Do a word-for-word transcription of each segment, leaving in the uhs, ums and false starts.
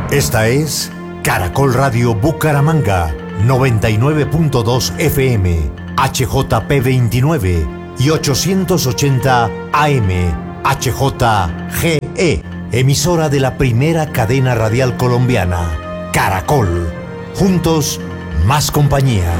Esta es Caracol Radio Bucaramanga, noventa y nueve punto dos F M, H J P veintinueve y ochocientos ochenta A M, H J G E, emisora de la primera cadena radial colombiana, Caracol. Juntos, más compañía.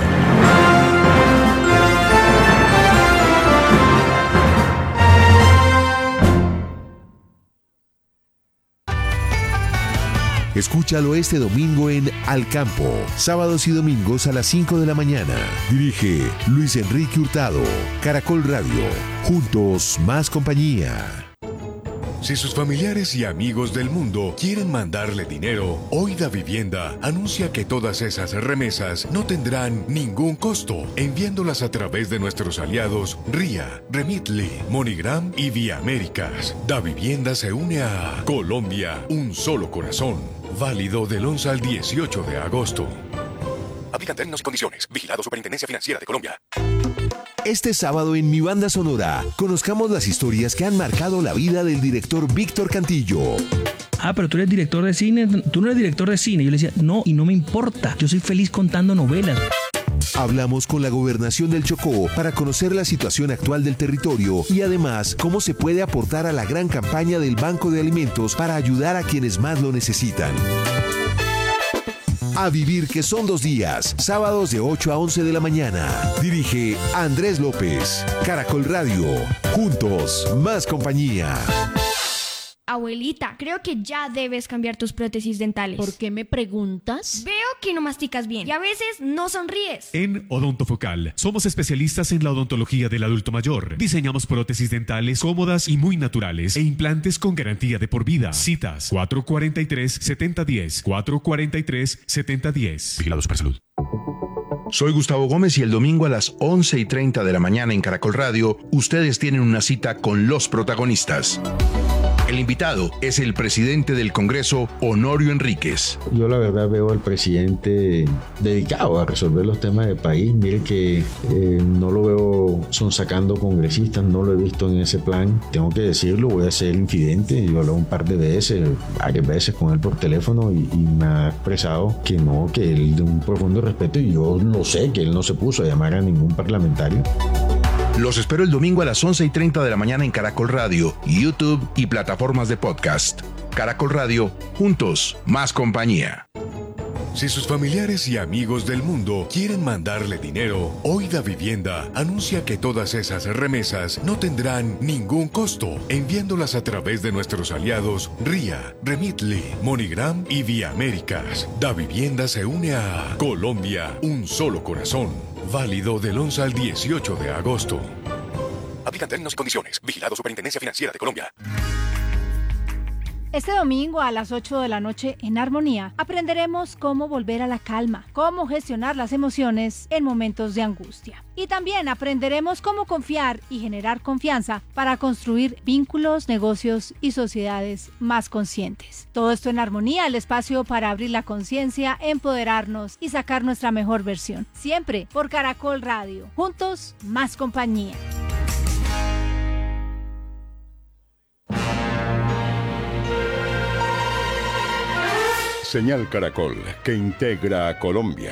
Escúchalo este domingo en Al Campo, sábados y domingos a las cinco de la mañana. Dirige Luis Enrique Hurtado. Caracol Radio. Juntos, más compañía. Si sus familiares y amigos del mundo quieren mandarle dinero, hoy Davivienda anuncia que todas esas remesas no tendrán ningún costo, enviándolas a través de nuestros aliados RIA, Remitly, MoneyGram y Vía Américas. Davivienda se une a Colombia, un solo corazón. Válido del once al dieciocho de agosto. Aplican términos y condiciones. Vigilado Superintendencia Financiera de Colombia. Este sábado en Mi Banda Sonora, conozcamos las historias que han marcado la vida del director Víctor Cantillo. Ah, pero tú eres director de cine, tú no eres director de cine. Yo le decía, no, y no me importa, yo soy feliz contando novelas. Hablamos con la Gobernación del Chocó para conocer la situación actual del territorio y además cómo se puede aportar a la gran campaña del Banco de Alimentos para ayudar a quienes más lo necesitan. A vivir que son dos días, sábados de ocho a once de la mañana. Dirige Andrés López. Caracol Radio. Juntos, más compañía. Abuelita, creo que ya debes cambiar tus prótesis dentales. ¿Por qué me preguntas? Veo que no masticas bien y a veces no sonríes. En Odontofocal somos especialistas en la odontología del adulto mayor. Diseñamos prótesis dentales cómodas y muy naturales e implantes con garantía de por vida. Citas cuatro cuatro tres, siete cero uno cero, cuatro cuatro tres, siete cero uno cero. Vigilado Supersalud. Soy Gustavo Gómez y el domingo a las once y treinta de la mañana en Caracol Radio, ustedes tienen una cita con los protagonistas. El invitado es el presidente del Congreso, Honorio Enríquez. Yo la verdad veo al presidente dedicado a resolver los temas del país. Mire que eh, no lo veo sonsacando congresistas, no lo he visto en ese plan. Tengo que decirlo, voy a ser infidente. Yo hablé un par de veces, varias veces con él por teléfono y, y me ha expresado que no, que él de un profundo respeto, y yo lo sé, que él no se puso a llamar a ningún parlamentario. Los espero el domingo a las once y treinta de la mañana en Caracol Radio, YouTube y plataformas de podcast. Caracol Radio, juntos, más compañía. Si sus familiares y amigos del mundo quieren mandarle dinero, hoy Davivienda anuncia que todas esas remesas no tendrán ningún costo, enviándolas a través de nuestros aliados RIA, Remitly, MoneyGram y Vía Américas. Davivienda se une a Colombia, un solo corazón. Válido del once al dieciocho de agosto. Aplican términos y condiciones. Vigilado Superintendencia Financiera de Colombia. Este domingo a las ocho de la noche en Armonía aprenderemos cómo volver a la calma, cómo gestionar las emociones en momentos de angustia. Y también aprenderemos cómo confiar y generar confianza para construir vínculos, negocios y sociedades más conscientes. Todo esto en Armonía, el espacio para abrir la conciencia, empoderarnos y sacar nuestra mejor versión. Siempre por Caracol Radio. Juntos, más compañía. Señal Caracol, que integra a Colombia.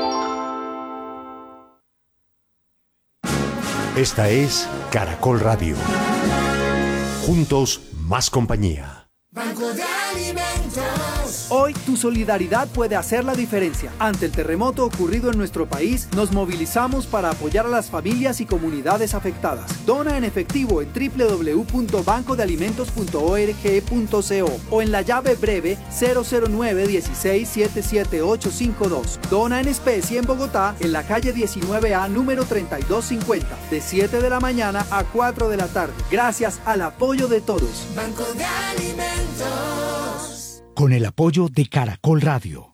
Esta es Caracol Radio. Juntos, más compañía. Banco de Alimentos. Hoy tu solidaridad puede hacer la diferencia. Ante el terremoto ocurrido en nuestro país, nos movilizamos para apoyar a las familias y comunidades afectadas. Dona en efectivo en doble u doble u doble u punto banco de alimentos punto org punto co o en la llave breve cero cero nueve uno seis siete siete ocho cinco dos. Dona en especie en Bogotá, en la calle diecinueve A, número treinta y dos cincuenta, de siete de la mañana a cuatro de la tarde. Gracias al apoyo de todos. Banco de Alimentos. Con el apoyo de Caracol Radio.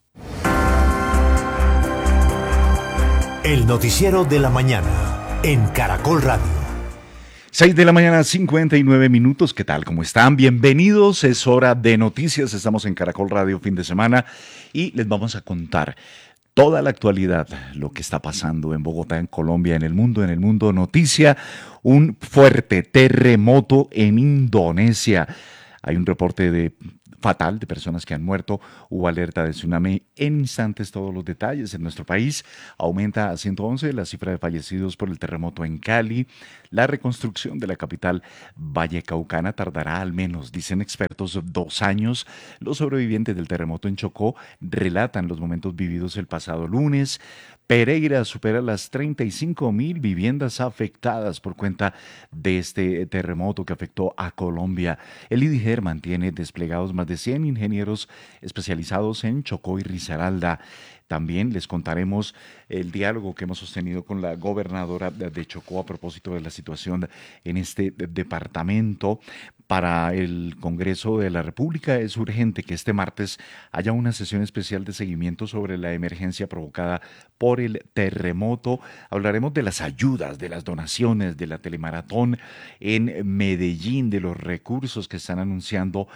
El noticiero de la mañana en Caracol Radio. seis de la mañana, cincuenta y nueve minutos. ¿Qué tal? ¿Cómo están? Bienvenidos. Es hora de noticias. Estamos en Caracol Radio fin de semana y les vamos a contar toda la actualidad, lo que está pasando en Bogotá, en Colombia, en el mundo, en el mundo. Noticia, un fuerte terremoto en Indonesia. Hay un reporte de fatal de personas que han muerto. Hubo alerta de tsunami. En instantes todos los detalles. En nuestro país aumenta a ciento once la cifra de fallecidos por el terremoto en Cali. La reconstrucción de la capital vallecaucana tardará al menos, dicen expertos, dos años. Los sobrevivientes del terremoto en Chocó relatan los momentos vividos el pasado lunes. Pereira supera las treinta y cinco mil viviendas afectadas por cuenta de este terremoto que afectó a Colombia. El IDIGER mantiene desplegados más de cien ingenieros especializados en Chocó y Risaralda. También les contaremos el diálogo que hemos sostenido con la gobernadora de Chocó a propósito de la situación en este departamento. Para el Congreso de la República es urgente que este martes haya una sesión especial de seguimiento sobre la emergencia provocada por el terremoto. Hablaremos de las ayudas, de las donaciones, de la telemaratón en Medellín, de los recursos que están anunciando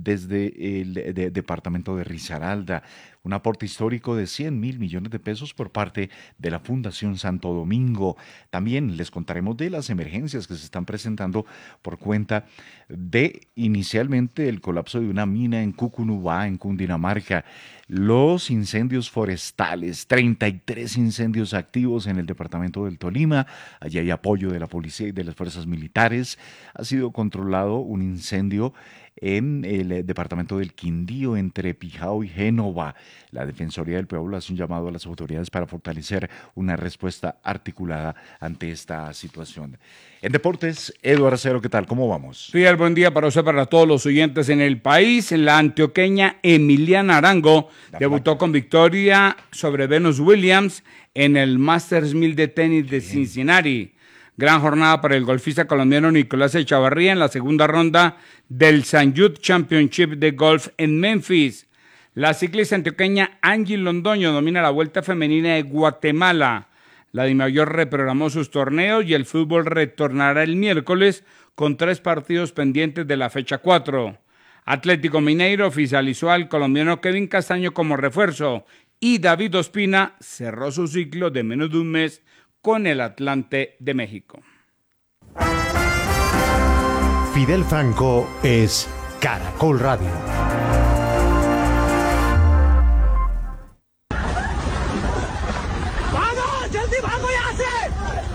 desde el de, departamento de Risaralda. Un aporte histórico de cien mil millones de pesos por parte de la Fundación Santo Domingo. También les contaremos de las emergencias que se están presentando por cuenta de inicialmente el colapso de una mina en Cucunubá, en Cundinamarca. Los incendios forestales, treinta y tres incendios activos en el departamento del Tolima. Allí hay apoyo de la policía y de las fuerzas militares. Ha sido controlado un incendio en el departamento del Quindío, entre Pijao y Génova. La Defensoría del Pueblo hace un llamado a las autoridades para fortalecer una respuesta articulada ante esta situación. En deportes, Eduardo Acero, ¿qué tal? ¿Cómo vamos? Fidel, buen día para usted, para todos los oyentes en el país. La antioqueña Emiliana Arango la debutó con victoria sobre Venus Williams en el Masters mil de tenis de Bien. Cincinnati. Gran jornada para el golfista colombiano Nicolás Echavarría en la segunda ronda del Saint Jude Championship de Golf en Memphis. La ciclista antioqueña Angie Londoño domina la Vuelta Femenina de Guatemala. La DIMAYOR reprogramó sus torneos y el fútbol retornará el miércoles con tres partidos pendientes de la fecha cuatro. Atlético Mineiro oficializó al colombiano Kevin Castaño como refuerzo y David Ospina cerró su ciclo de menos de un mes con el Atlante de México. Fidel Franco es Caracol Radio. ¡Vamos, Chelsea, vamos, ya sé!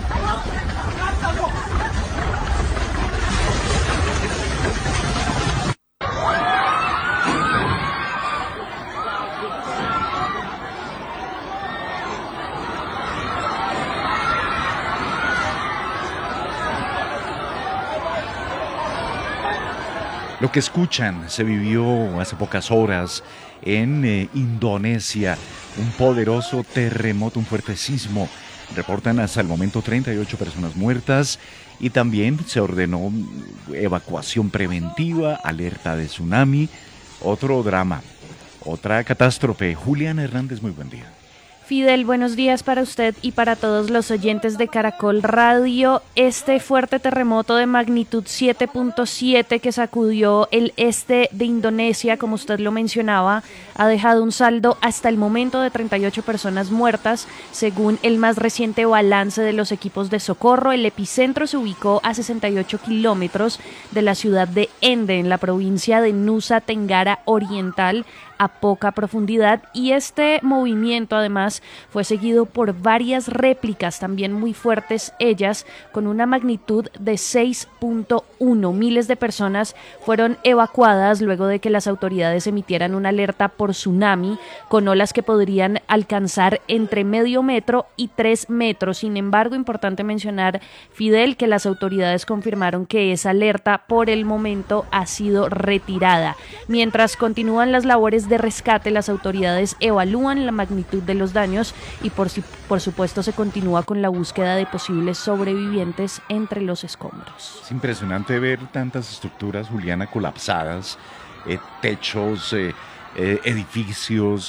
Lo que escuchan se vivió hace pocas horas en eh, Indonesia, un poderoso terremoto, un fuerte sismo. Reportan hasta el momento treinta y ocho personas muertas y también se ordenó evacuación preventiva, alerta de tsunami, otro drama, otra catástrofe. Juliana Hernández, muy buen día. Fidel, buenos días para usted y para todos los oyentes de Caracol Radio. Este fuerte terremoto de magnitud siete punto siete que sacudió el este de Indonesia, como usted lo mencionaba, ha dejado un saldo hasta el momento de treinta y ocho personas muertas, según el más reciente balance de los equipos de socorro. El epicentro se ubicó a sesenta y ocho kilómetros de la ciudad de Ende, en la provincia de Nusa Tenggara Oriental, a poca profundidad, y este movimiento además fue seguido por varias réplicas también muy fuertes, ellas con una magnitud de seis punto uno. Miles de personas fueron evacuadas luego de que las autoridades emitieran una alerta por tsunami con olas que podrían alcanzar entre medio metro y tres metros. Sin embargo, importante mencionar, Fidel, que las autoridades confirmaron que esa alerta por el momento ha sido retirada. Mientras continúan las labores de rescate, las autoridades evalúan la magnitud de los daños y por, por supuesto se continúa con la búsqueda de posibles sobrevivientes entre los escombros. Es impresionante ver tantas estructuras, Juliana, colapsadas, eh, techos, eh, eh, edificios,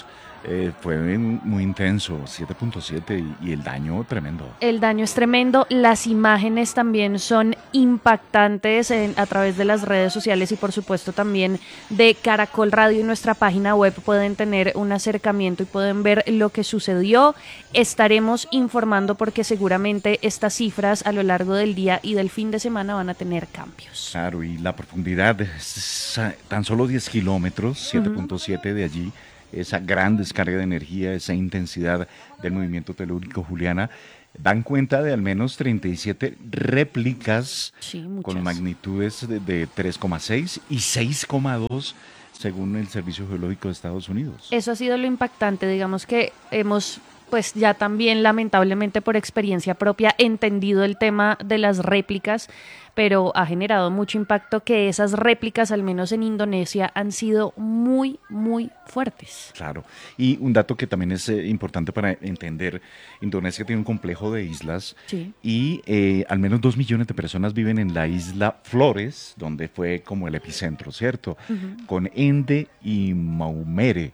Eh, fue muy intenso, siete punto siete y, y el daño tremendo. El daño es tremendo, las imágenes también son impactantes en, a través de las redes sociales y por supuesto también de Caracol Radio y nuestra página web pueden tener un acercamiento y pueden ver lo que sucedió. Estaremos informando porque seguramente estas cifras a lo largo del día y del fin de semana van a tener cambios. Claro, y la profundidad es tan solo diez kilómetros, siete punto siete uh-huh. de allí. Esa gran descarga de energía, esa intensidad del movimiento telúrico, Juliana, dan cuenta de al menos treinta y siete réplicas sí, con magnitudes de, de tres coma seis y seis coma dos según el Servicio Geológico de Estados Unidos. Eso ha sido lo impactante, digamos que hemos pues ya también lamentablemente por experiencia propia entendido el tema de las réplicas, pero ha generado mucho impacto que esas réplicas, al menos en Indonesia, han sido muy, muy fuertes. Claro, y un dato que también es eh, importante para entender, Indonesia tiene un complejo de islas sí. y eh, al menos dos millones de personas viven en la isla Flores, donde fue como el epicentro, ¿cierto? Uh-huh. Con Ende y Maumere.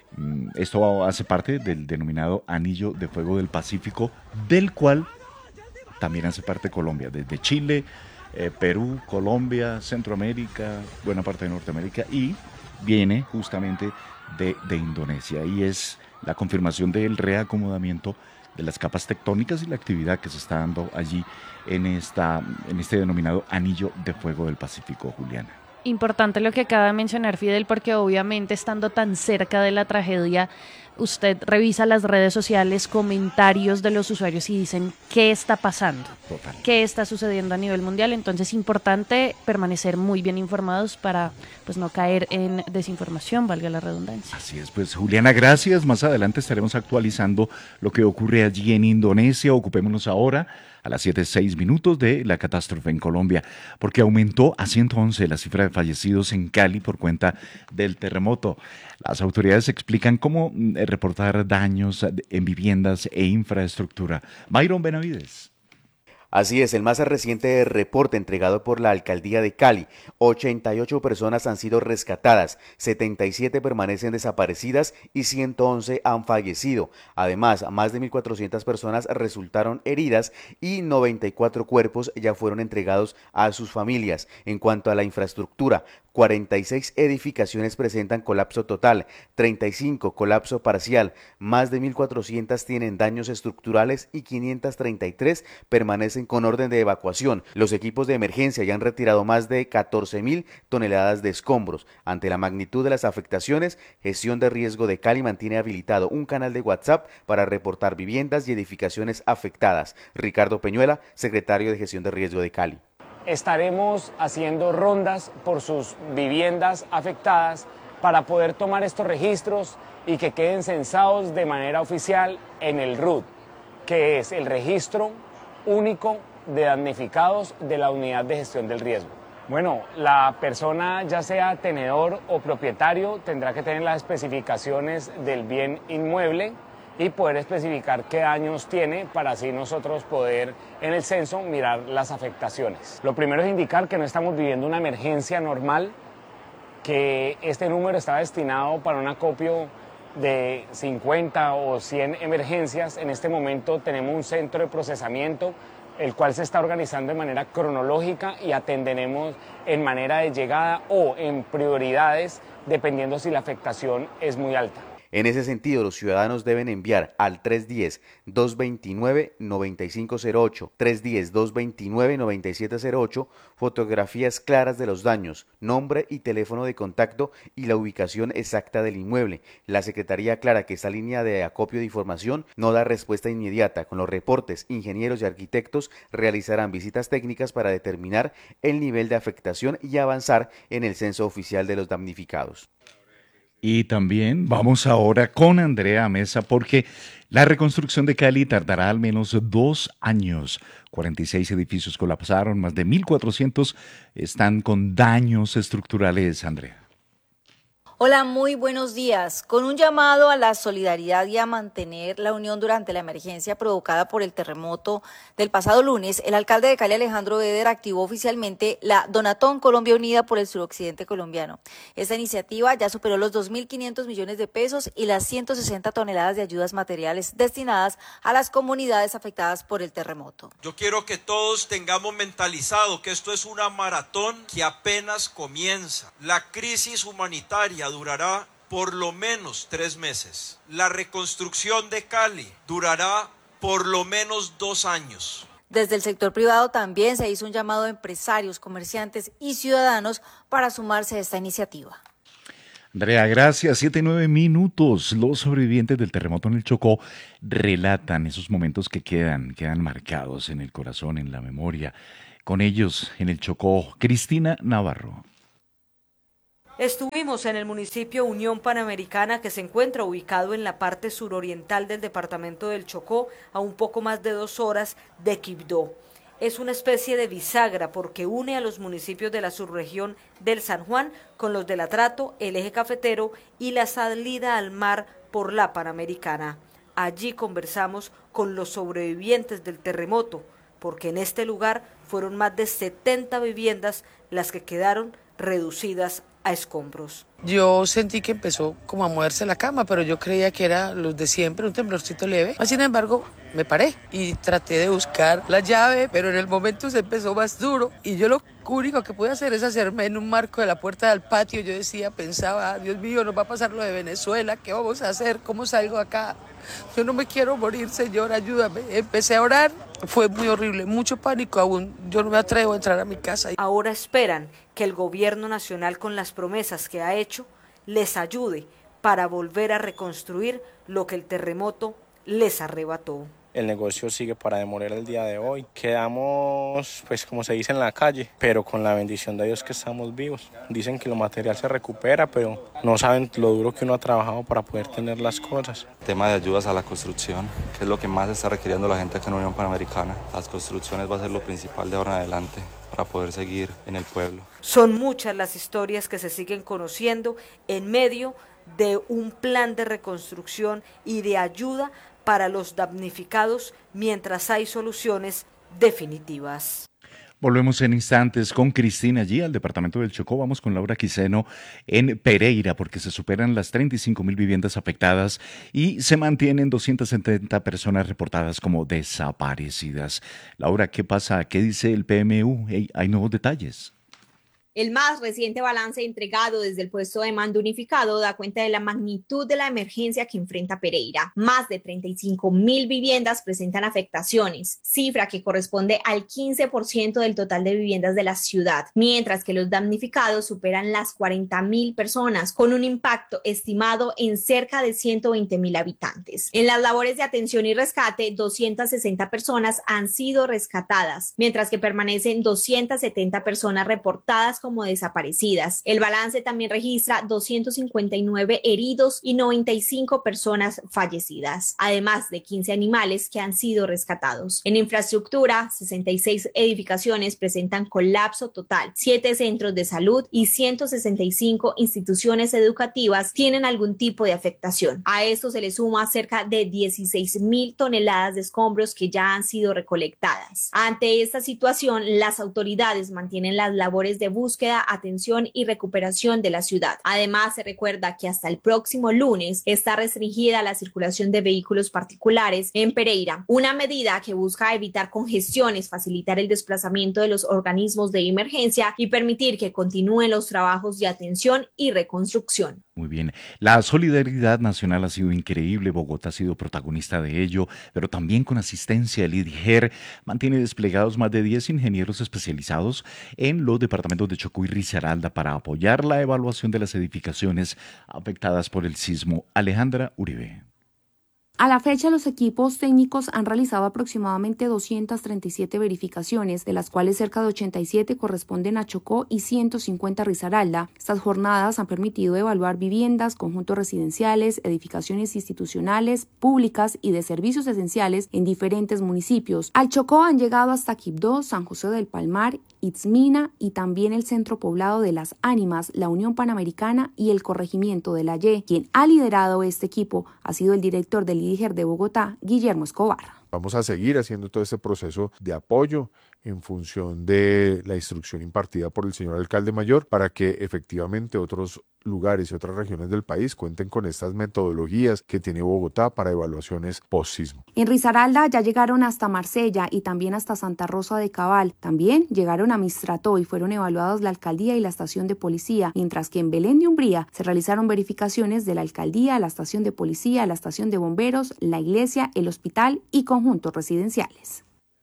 Esto hace parte del denominado Anillo de Fuego del Pacífico, del cual también hace parte Colombia, desde Chile, eh, Perú, Colombia, Centroamérica, buena parte de Norteamérica, y viene justamente de, de Indonesia, y es la confirmación del reacomodamiento de las capas tectónicas y la actividad que se está dando allí en, esta, en este denominado Anillo de Fuego del Pacífico, Juliana. Importante lo que acaba de mencionar Fidel, porque obviamente estando tan cerca de la tragedia, usted revisa las redes sociales, comentarios de los usuarios y dicen qué está pasando, Total. qué está sucediendo a nivel mundial. Entonces es importante permanecer muy bien informados para pues no caer en desinformación, valga la redundancia. Así es, pues Juliana, gracias. Más adelante estaremos actualizando lo que ocurre allí en Indonesia. Ocupémonos ahora a las siete seis minutos de la catástrofe en Colombia, porque aumentó a ciento once la cifra de fallecidos en Cali por cuenta del terremoto. Las autoridades explican cómo reportar daños en viviendas e infraestructura. Byron Benavides. Así es, el más reciente reporte entregado por la alcaldía de Cali, ochenta y ocho personas han sido rescatadas, setenta y siete permanecen desaparecidas y ciento once han fallecido. Además, más de mil cuatrocientas personas resultaron heridas y noventa y cuatro cuerpos ya fueron entregados a sus familias. En cuanto a la infraestructura, cuarenta y seis edificaciones presentan colapso total, treinta y cinco colapso parcial, más de mil cuatrocientas tienen daños estructurales y quinientas treinta y tres permanecen con orden de evacuación. Los equipos de emergencia ya han retirado más de catorce mil toneladas de escombros. Ante la magnitud de las afectaciones, Gestión de Riesgo de Cali mantiene habilitado un canal de WhatsApp para reportar viviendas y edificaciones afectadas. Ricardo Peñuela, secretario de Gestión de Riesgo de Cali. Estaremos haciendo rondas por sus viviendas afectadas para poder tomar estos registros y que queden censados de manera oficial en el R U D, que es el registro único de damnificados de la Unidad de Gestión del Riesgo. Bueno, la persona, ya sea tenedor o propietario, tendrá que tener las especificaciones del bien inmueble y poder especificar qué daños tiene para así nosotros poder en el censo mirar las afectaciones. Lo primero es indicar que no estamos viviendo una emergencia normal, que este número está destinado para un acopio de cincuenta o cien emergencias. En este momento tenemos un centro de procesamiento, el cual se está organizando de manera cronológica y atenderemos en manera de llegada o en prioridades, dependiendo si la afectación es muy alta. En ese sentido, los ciudadanos deben enviar al tres uno cero, dos dos nueve, nueve cinco cero ocho, tres uno cero, dos dos nueve, nueve siete cero ocho fotografías claras de los daños, nombre y teléfono de contacto y la ubicación exacta del inmueble. La Secretaría aclara que esta línea de acopio de información no da respuesta inmediata. Con los reportes, ingenieros y arquitectos realizarán visitas técnicas para determinar el nivel de afectación y avanzar en el censo oficial de los damnificados. Y también vamos ahora con Andrea Mesa porque la reconstrucción de Cali tardará al menos dos años. cuarenta y seis edificios colapsaron, más de mil cuatrocientos están con daños estructurales, Andrea. Hola, muy buenos días. Con un llamado a la solidaridad y a mantener la unión durante la emergencia provocada por el terremoto del pasado lunes, el alcalde de Cali, Alejandro Beder, activó oficialmente la Donatón Colombia Unida por el suroccidente colombiano. Esta iniciativa ya superó los dos mil quinientos millones de pesos y las ciento sesenta toneladas de ayudas materiales destinadas a las comunidades afectadas por el terremoto. Yo quiero que todos tengamos mentalizado que esto es una maratón que apenas comienza. La crisis humanitaria durará por lo menos tres meses. La reconstrucción de Cali durará por lo menos dos años. Desde el sector privado también se hizo un llamado a empresarios, comerciantes y ciudadanos para sumarse a esta iniciativa. Andrea, gracias. Siete y nueve minutos. Los sobrevivientes del terremoto en el Chocó relatan esos momentos que quedan, quedan marcados en el corazón, en la memoria. Con ellos en el Chocó, Cristina Navarro. Estuvimos en el municipio Unión Panamericana, que se encuentra ubicado en la parte suroriental del departamento del Chocó, a un poco más de dos horas de Quibdó. Es una especie de bisagra porque une a los municipios de la subregión del San Juan con los del Atrato, el eje cafetero y la salida al mar por la Panamericana. Allí conversamos con los sobrevivientes del terremoto, porque en este lugar fueron más de setenta viviendas las que quedaron reducidas a escombros. Yo sentí que empezó como a moverse la cama, pero yo creía que era los de siempre, un temblorcito leve. Sin embargo, me paré y traté de buscar la llave, pero en el momento se empezó más duro y yo lo único que pude hacer es hacerme en un marco de la puerta del patio. Yo decía, pensaba, Dios mío, nos va a pasar lo de Venezuela, ¿qué vamos a hacer? ¿Cómo salgo acá? Yo no me quiero morir, Señor, ayúdame. Empecé a orar, fue muy horrible, mucho pánico aún. Yo no me atrevo a entrar a mi casa. Ahora esperan que el gobierno nacional, con las promesas que ha hecho, les ayude para volver a reconstruir lo que el terremoto les arrebató. El negocio sigue para demoler el día de hoy. Quedamos, pues como se dice, en la calle, pero con la bendición de Dios que estamos vivos. Dicen que lo material se recupera, pero no saben lo duro que uno ha trabajado para poder tener las cosas. Tema de ayudas a la construcción, que es lo que más está requiriendo la gente acá en Unión Panamericana. Las construcciones va a ser lo principal de ahora en adelante para poder seguir en el pueblo. Son muchas las historias que se siguen conociendo en medio de un plan de reconstrucción y de ayuda para los damnificados mientras hay soluciones definitivas. Volvemos en instantes con Cristina allí al departamento del Chocó. Vamos con Laura Quiseno en Pereira porque se superan las treinta y cinco mil viviendas afectadas y se mantienen doscientas setenta personas reportadas como desaparecidas. Laura, ¿qué pasa? ¿Qué dice el P M U? Hey, ¿hay nuevos detalles? El más reciente balance entregado desde el puesto de mando unificado da cuenta de la magnitud de la emergencia que enfrenta Pereira. Más de treinta y cinco mil viviendas presentan afectaciones, cifra que corresponde al quince por ciento del total de viviendas de la ciudad, mientras que los damnificados superan las cuarenta mil personas, con un impacto estimado en cerca de ciento veinte mil habitantes. En las labores de atención y rescate, doscientas sesenta personas han sido rescatadas, mientras que permanecen doscientas setenta personas reportadas como desaparecidas. El balance también registra doscientos cincuenta y nueve heridos y noventa y cinco personas fallecidas, además de quince animales que han sido rescatados. En infraestructura, sesenta y seis edificaciones presentan colapso total, siete centros de salud y ciento sesenta y cinco instituciones educativas tienen algún tipo de afectación. A esto se le suma cerca de dieciséis mil toneladas de escombros que ya han sido recolectadas. Ante esta situación, las autoridades mantienen las labores de búsqueda búsqueda, atención y recuperación de la ciudad. Además, se recuerda que hasta el próximo lunes está restringida la circulación de vehículos particulares en Pereira, una medida que busca evitar congestiones, facilitar el desplazamiento de los organismos de emergencia y permitir que continúen los trabajos de atención y reconstrucción. Muy bien. La solidaridad nacional ha sido increíble. Bogotá ha sido protagonista de ello, pero también con asistencia del I D G E R mantiene desplegados más de diez ingenieros especializados en los departamentos de Chocó y Risaralda para apoyar la evaluación de las edificaciones afectadas por el sismo. Alejandra Uribe. A la fecha, los equipos técnicos han realizado aproximadamente doscientas treinta y siete verificaciones, de las cuales cerca de ochenta y siete corresponden a Chocó y ciento cincuenta a Risaralda. Estas jornadas han permitido evaluar viviendas, conjuntos residenciales, edificaciones institucionales, públicas y de servicios esenciales en diferentes municipios. Al Chocó han llegado hasta Quibdó, San José del Palmar Itzmina y también el Centro Poblado de las Ánimas, la Unión Panamericana y el Corregimiento de la Y. Quien ha liderado este equipo ha sido el director del I D I G E R de Bogotá, Guillermo Escobar. Vamos a seguir haciendo todo este proceso de apoyo en función de la instrucción impartida por el señor alcalde mayor para que efectivamente otros lugares y otras regiones del país cuenten con estas metodologías que tiene Bogotá para evaluaciones post-sismo. En Risaralda ya llegaron hasta Marsella y también hasta Santa Rosa de Cabal. También llegaron a Mistrató y fueron evaluados la alcaldía y la estación de policía, mientras que en Belén de Umbría se realizaron verificaciones de la alcaldía, la estación de policía, la estación de bomberos, la iglesia, el hospital y conjuntos residenciales.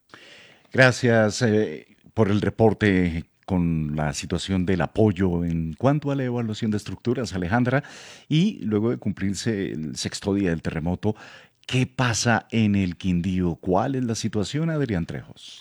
Gracias eh, por el reporte con la situación del apoyo en cuanto a la evaluación de estructuras, Alejandra, y luego de cumplirse el sexto día del terremoto, ¿qué pasa en el Quindío? ¿Cuál es la situación, Adrián Trejos?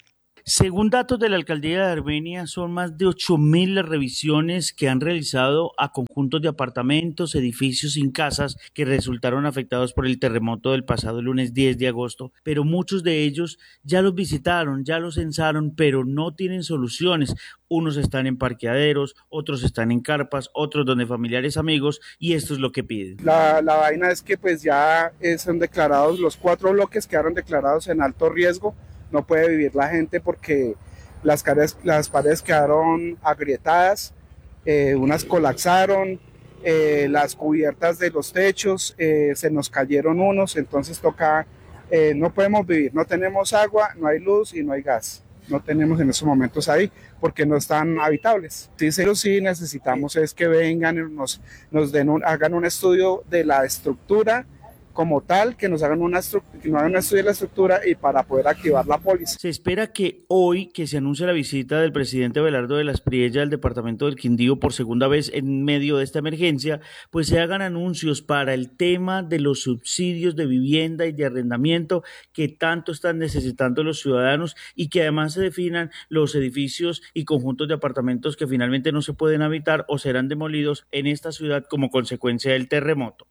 Según datos de la Alcaldía de Armenia, son más de ocho mil las revisiones que han realizado a conjuntos de apartamentos, edificios sin casas que resultaron afectados por el terremoto del pasado lunes diez de agosto, pero muchos de ellos ya los visitaron, ya los censaron, pero no tienen soluciones. Unos están en parqueaderos, otros están en carpas, otros donde familiares, amigos, y esto es lo que piden. La, la vaina es que pues ya son declarados, los cuatro bloques quedaron declarados en alto riesgo. No puede vivir la gente porque las, cares, las paredes quedaron agrietadas, eh, unas colapsaron, eh, las cubiertas de los techos eh, se nos cayeron unos, entonces toca, eh, no podemos vivir, no tenemos agua, no hay luz y no hay gas. No tenemos en estos momentos ahí porque no están habitables. Sí, sí, sí necesitamos es que vengan, nos, nos den un, hagan un estudio de la estructura como tal, que nos hagan una, que nos hagan un estudio de la estructura y para poder activar la póliza. Se espera que hoy, que se anuncie la visita del presidente Abelardo de las Priella al departamento del Quindío por segunda vez en medio de esta emergencia, pues se hagan anuncios para el tema de los subsidios de vivienda y de arrendamiento que tanto están necesitando los ciudadanos y que además se definan los edificios y conjuntos de apartamentos que finalmente no se pueden habitar o serán demolidos en esta ciudad como consecuencia del terremoto.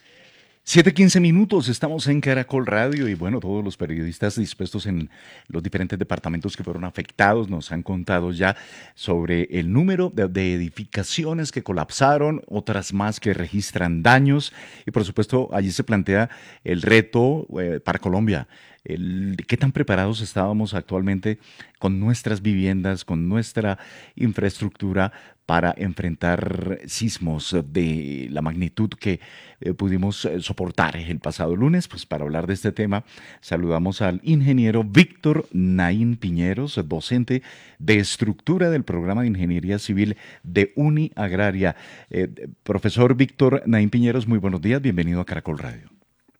siete quince minutos, estamos en Caracol Radio y bueno, todos los periodistas dispuestos en los diferentes departamentos que fueron afectados nos han contado ya sobre el número de, de edificaciones que colapsaron, otras más que registran daños y por supuesto allí se plantea el reto eh, para Colombia. El, ¿Qué tan preparados estábamos actualmente con nuestras viviendas, con nuestra infraestructura para enfrentar sismos de la magnitud que eh, pudimos eh, soportar el pasado lunes? Pues para hablar de este tema saludamos al ingeniero Víctor Naín Piñeros, docente de estructura del programa de Ingeniería Civil de UniAgraria. Eh, profesor Víctor Naín Piñeros, muy buenos días, bienvenido a Caracol Radio.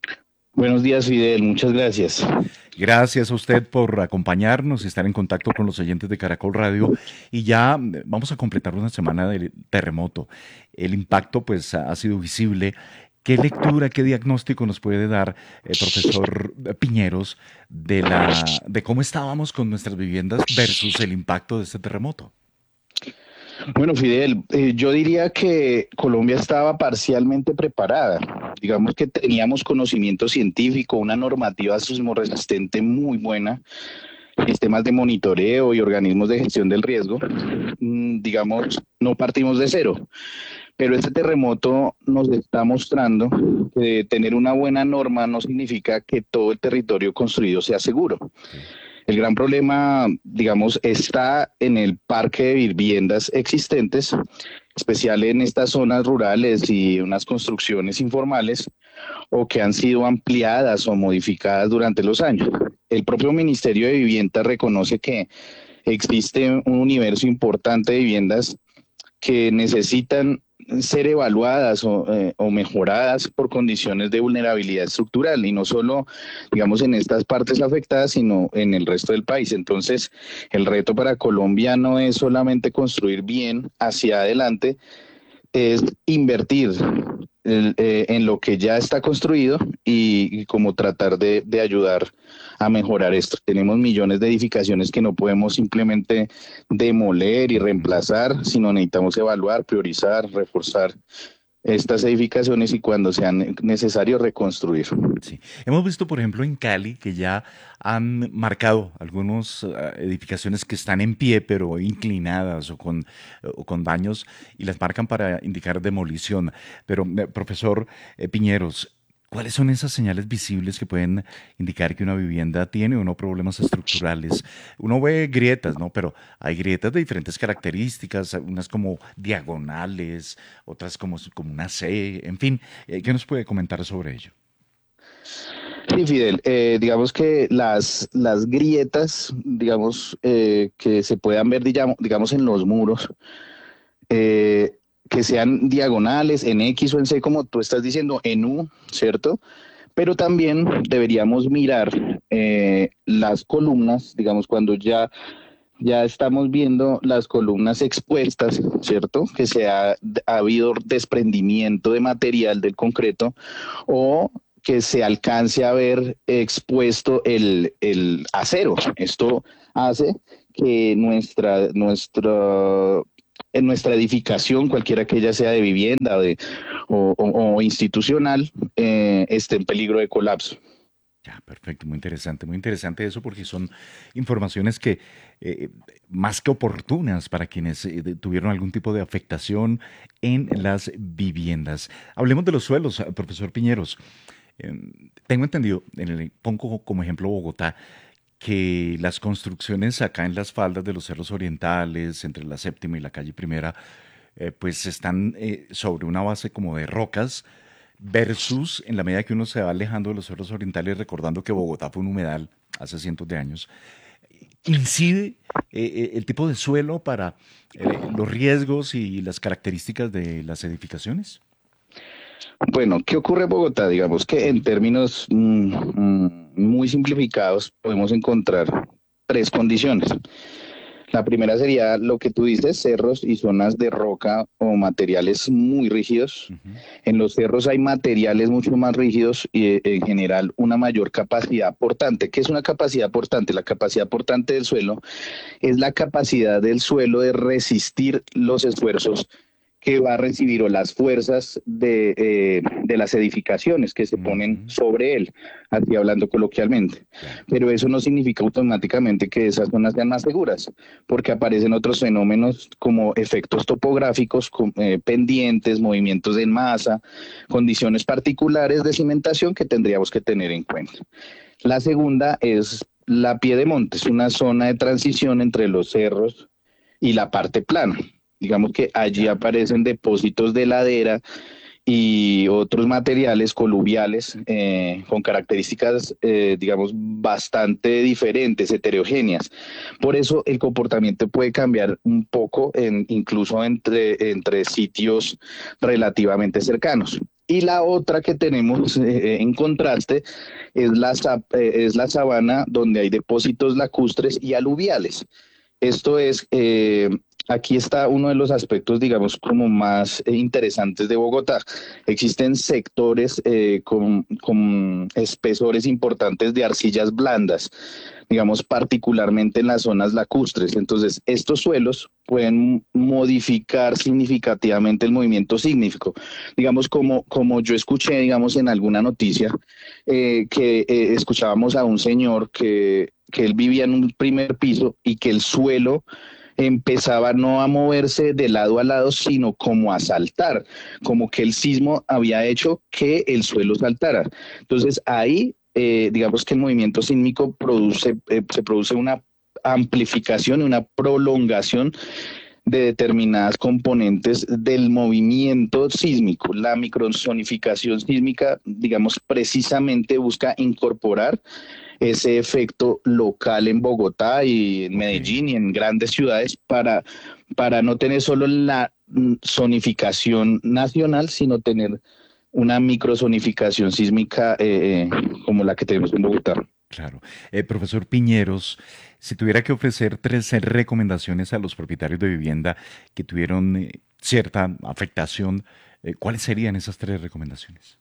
Buenos días, Fidel, muchas gracias. Gracias a usted por acompañarnos y estar en contacto con los oyentes de Caracol Radio. Y ya vamos a completar una semana del terremoto. El impacto pues ha sido visible. ¿Qué lectura, qué diagnóstico nos puede dar, eh, profesor Piñeros, de, la, de cómo estábamos con nuestras viviendas versus el impacto de este terremoto? Bueno, Fidel, eh, yo diría que Colombia estaba parcialmente preparada. Digamos que teníamos conocimiento científico, una normativa sismorresistente muy buena, sistemas de monitoreo y organismos de gestión del riesgo. Mm, digamos, no partimos de cero. Pero este terremoto nos está mostrando que tener una buena norma no significa que todo el territorio construido sea seguro. El gran problema, digamos, está en el parque de viviendas existentes, especial en estas zonas rurales y unas construcciones informales o que han sido ampliadas o modificadas durante los años. El propio Ministerio de Vivienda reconoce que existe un universo importante de viviendas que necesitan ser evaluadas o, eh, o mejoradas por condiciones de vulnerabilidad estructural y no solo, digamos, en estas partes afectadas, sino en el resto del país. Entonces, el reto para Colombia no es solamente construir bien hacia adelante, es invertir el, eh, en lo que ya está construido y, y como tratar de, de ayudar a mejorar esto. Tenemos millones de edificaciones que no podemos simplemente demoler y reemplazar, sino necesitamos evaluar, priorizar, reforzar estas edificaciones y cuando sea necesario reconstruir. Sí. Hemos visto, por ejemplo, en Cali que ya han marcado algunas uh, edificaciones que están en pie pero inclinadas o con, o con daños y las marcan para indicar demolición. Pero, eh, profesor eh, Piñeros, ¿cuáles son esas señales visibles que pueden indicar que una vivienda tiene o no problemas estructurales? Uno ve grietas, ¿no? Pero hay grietas de diferentes características, unas como diagonales, otras como, como una C, en fin. ¿Qué nos puede comentar sobre ello? Sí, Fidel, eh, digamos que las, las grietas, digamos, eh, que se puedan ver, digamos, digamos en los muros, eh, que sean diagonales, en X o en C, como tú estás diciendo, en U, ¿cierto? Pero también deberíamos mirar eh, las columnas, digamos, cuando ya, ya estamos viendo las columnas expuestas, ¿cierto? Que se ha, ha habido desprendimiento de material del concreto o que se alcance a ver expuesto el, el acero. Esto hace que nuestra, nuestra, en nuestra edificación, cualquiera que ella sea de vivienda de, o, o, o institucional, eh, esté en peligro de colapso. Ya, perfecto, muy interesante, muy interesante eso porque son informaciones que eh, más que oportunas para quienes eh, tuvieron algún tipo de afectación en las viviendas. Hablemos de los suelos, profesor Piñeros. Eh, tengo entendido, en el, pongo como ejemplo Bogotá, que las construcciones acá en las faldas de los cerros orientales, entre la séptima y la calle primera, eh, pues están eh, sobre una base como de rocas, versus en la medida que uno se va alejando de los cerros orientales, recordando que Bogotá fue un humedal hace cientos de años, ¿incide eh, el tipo de suelo para eh, los riesgos y las características de las edificaciones? Bueno, ¿qué ocurre en Bogotá? Digamos que en términos mm, muy simplificados podemos encontrar tres condiciones. La primera sería lo que tú dices, cerros y zonas de roca o materiales muy rígidos. Uh-huh. En los cerros hay materiales mucho más rígidos y en general una mayor capacidad portante. ¿Qué es una capacidad portante? La capacidad portante del suelo es la capacidad del suelo de resistir los esfuerzos que va a recibir o las fuerzas de, eh, de las edificaciones que se ponen sobre él, así hablando coloquialmente. Pero eso no significa automáticamente que esas zonas sean más seguras, porque aparecen otros fenómenos como efectos topográficos, con, eh, pendientes, movimientos en masa, condiciones particulares de cimentación que tendríamos que tener en cuenta. La segunda es la Piedemonte, es una zona de transición entre los cerros y la parte plana. Digamos que allí aparecen depósitos de ladera y otros materiales coluviales eh, con características, eh, digamos, bastante diferentes, heterogéneas. Por eso el comportamiento puede cambiar un poco, en, incluso entre, entre sitios relativamente cercanos. Y la otra que tenemos eh, en contraste es la, eh, es la sabana, donde hay depósitos lacustres y aluviales. Esto es... Eh, Aquí está uno de los aspectos, digamos, como más eh, interesantes de Bogotá. Existen sectores eh, con, con espesores importantes de arcillas blandas, digamos, particularmente en las zonas lacustres. Entonces, estos suelos pueden modificar significativamente el movimiento sísmico. Digamos, como, como yo escuché, digamos, en alguna noticia, eh, que eh, escuchábamos a un señor que, que él vivía en un primer piso y que el suelo empezaba no a moverse de lado a lado, sino como a saltar, como que el sismo había hecho que el suelo saltara. Entonces ahí, eh, digamos que el movimiento sísmico produce, eh, se produce una amplificación y una prolongación de determinadas componentes del movimiento sísmico. La microzonificación sísmica, digamos, precisamente busca incorporar ese efecto local en Bogotá y en Medellín y en grandes ciudades para, para no tener solo la zonificación nacional, sino tener una microzonificación sísmica eh, como la que tenemos en Bogotá. Claro. Eh, profesor Piñeros, si tuviera que ofrecer tres recomendaciones a los propietarios de vivienda que tuvieron eh, cierta afectación, eh, ¿cuáles serían esas tres recomendaciones?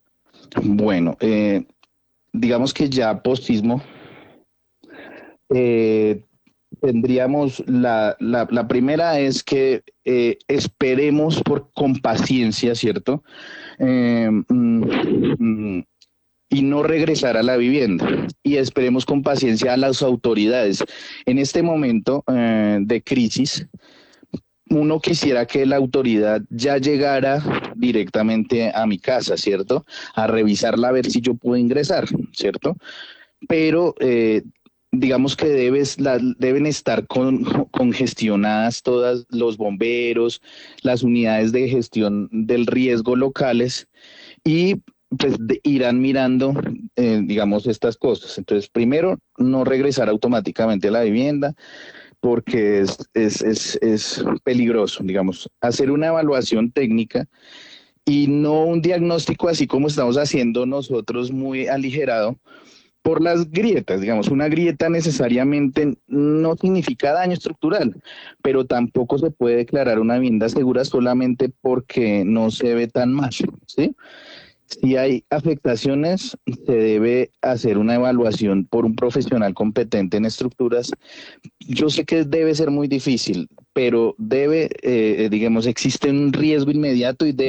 Bueno, eh, digamos que ya post-sismo, eh, tendríamos, la, la, la primera es que eh, esperemos por, con paciencia, ¿cierto? Eh, mm, mm, y no regresar a la vivienda. Y esperemos con paciencia a las autoridades. En este momento eh, de crisis, uno quisiera que la autoridad ya llegara directamente a mi casa, ¿cierto? A revisarla, a ver si yo puedo ingresar, ¿cierto? Pero eh, digamos que debes, la, deben estar con, congestionadas todas los bomberos, las unidades de gestión del riesgo locales y pues de, irán mirando, eh, digamos, estas cosas. Entonces, primero, no regresar automáticamente a la vivienda porque es, es, es, es peligroso, digamos, hacer una evaluación técnica y no un diagnóstico así como estamos haciendo nosotros muy aligerado por las grietas. Digamos, una grieta necesariamente no significa daño estructural, pero tampoco se puede declarar una vivienda segura solamente porque no se ve tan mal, ¿sí? Si hay afectaciones, se debe hacer una evaluación por un profesional competente en estructuras. Yo sé que debe ser muy difícil, pero debe, eh, digamos, existe un riesgo inmediato y debe